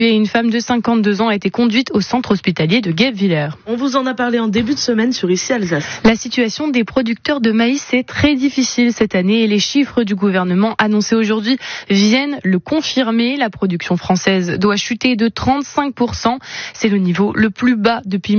et une femme de 52 ans a été conduite au centre hospitalier de Guebwiller. On vous en a parlé en début de semaine sur Ici Alsace. La situation des producteurs de maïs est très difficile cette année et les chiffres du gouvernement annoncés aujourd'hui viennent le confirmer. La production française doit chuter de 35%. C'est le niveau le plus bas depuis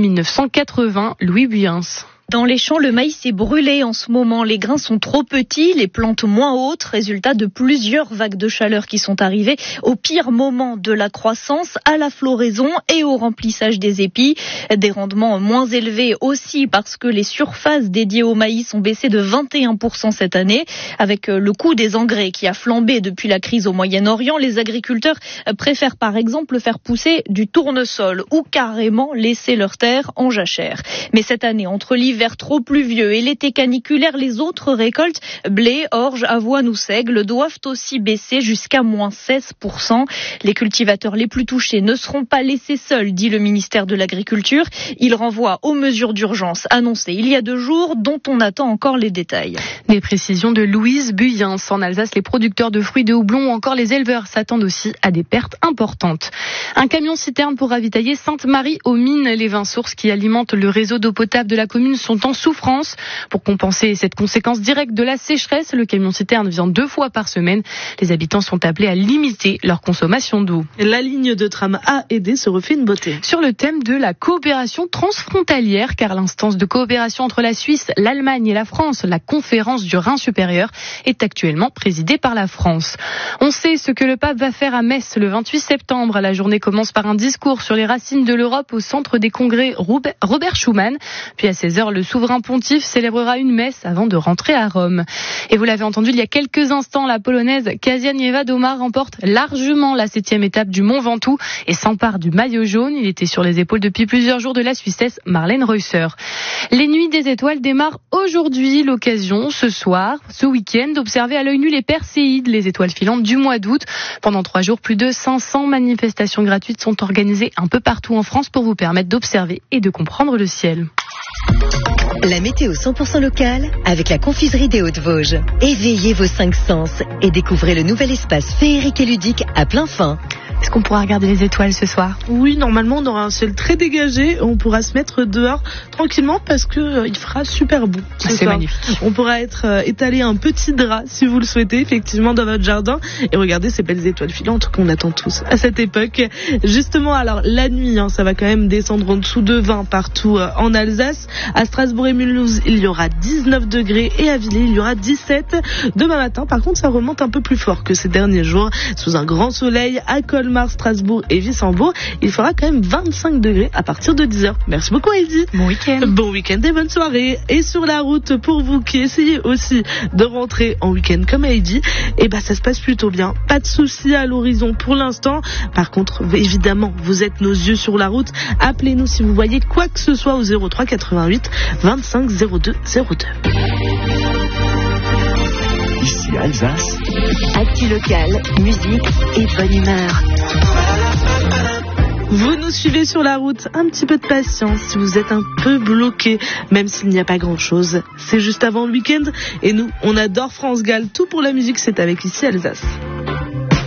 1980. Louis Buyens. Dans les champs, le maïs est brûlé en ce moment. Les grains sont trop petits, les plantes moins hautes, résultat de plusieurs vagues de chaleur qui sont arrivées au pire moment de la croissance, à la floraison et au remplissage des épis. Des rendements moins élevés aussi parce que les surfaces dédiées au maïs ont baissé de 21% cette année. Avec le coût des engrais qui a flambé depuis la crise au Moyen-Orient, les agriculteurs préfèrent par exemple faire pousser du tournesol ou carrément laisser leurs terres en jachère. Mais cette année, entre l'hiver trop pluvieux et l'été caniculaire, les autres récoltes, blé, orge, avoine ou seigle, doivent aussi baisser jusqu'à moins 16%. Les cultivateurs les plus touchés ne seront pas laissés seuls, dit le ministère de l'Agriculture. Il renvoie aux mesures d'urgence annoncées il y a 2 jours, dont on attend encore les détails. Des précisions de Louise Buyens. En Alsace, les producteurs de fruits de houblon ou encore les éleveurs s'attendent aussi à des pertes importantes. Un camion-citerne pour ravitailler Sainte-Marie-aux-Mines. Les 20 sources qui alimentent le réseau d'eau potable de la commune sont en souffrance. Pour compenser cette conséquence directe de la sécheresse, le camion-citerne vient 2 fois par semaine. Les habitants sont appelés à limiter leur consommation d'eau. La ligne de tram A et D se refait une beauté. Sur le thème de la coopération transfrontalière, car l'instance de coopération entre la Suisse, l'Allemagne et la France, la conférence du Rhin supérieur, est actuellement présidée par la France. On sait ce que le pape va faire à Metz le 28 septembre. La journée commence par un discours sur les racines de l'Europe au centre des congrès Robert Schuman. Puis à 16h, le souverain pontife célébrera une messe avant de rentrer à Rome. Et vous l'avez entendu il y a quelques instants, la polonaise Kasia Niewiadoma remporte largement la 7e étape du Mont Ventoux et s'empare du maillot jaune. Il était sur les épaules depuis plusieurs jours de la Suissesse Marlène Reusser. Les nuits des étoiles démarrent aujourd'hui. L'occasion ce soir, ce week-end, d'observer à l'œil nu les Perséides, les étoiles filantes du mois d'août. Pendant 3 jours, plus de 500 manifestations gratuites sont organisées un peu partout en France pour vous permettre d'observer et de comprendre le ciel. La météo 100% locale avec la confiserie des Hauts-de-Vosges. Éveillez vos 5 sens et découvrez le nouvel espace féerique et ludique à plein fin. Est-ce qu'on pourra regarder les étoiles ce soir ? Oui, normalement on aura un ciel très dégagé. On pourra se mettre dehors tranquillement parce que il fera super beau. C'est magnifique. On pourra étaler un petit drap si vous le souhaitez effectivement dans votre jardin et regarder ces belles étoiles filantes qu'on attend tous à cette époque. Justement, alors la nuit, ça va quand même descendre en dessous de 20 partout en Alsace. À Strasbourg et Mulhouse, il y aura 19 degrés et à Villers, il y aura 17. Demain matin, par contre, ça remonte un peu plus fort que ces derniers jours. Sous un grand soleil à Colmar, Strasbourg et Wissembourg, il fera quand même 25 degrés à partir de 10h. Merci beaucoup Heidi. Bon week-end. Bon week-end et bonne soirée. Et sur la route, pour vous qui essayez aussi de rentrer en week-end comme Heidi, ça se passe plutôt bien. Pas de soucis à l'horizon pour l'instant. Par contre, évidemment, vous êtes nos yeux sur la route. Appelez-nous si vous voyez quoi que ce soit au 03 88 25 02 02. Ici Alsace. Actu locale, musique et bonne humeur. Vous nous suivez sur la route, un petit peu de patience si vous êtes un peu bloqué, même s'il n'y a pas grand-chose. C'est juste avant le week-end et nous, on adore France Gall. Tout pour la musique, c'est avec Ici Alsace.